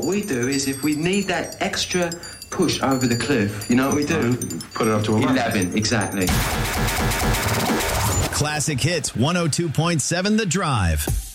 we do is if we need that extra push over the cliff, you know what we do? Put it up to 11, exactly. Classic Hits 102.7 The Drive.